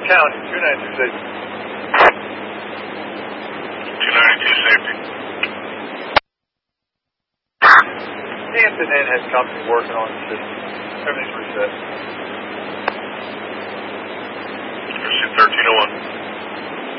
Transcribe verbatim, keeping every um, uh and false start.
County, two ninety-two safety. two ninety-two safety. Hampton Inn has company working on the system. Everything's reset. thirteen oh one.